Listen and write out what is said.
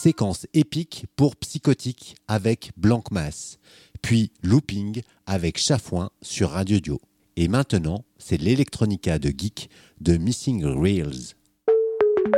séquence épique pour Psychotique avec Blanc Mass, puis Looping avec Chafouin sur Radio Dio. Et maintenant, c'est l'Electronica de Geek de Missing Reels.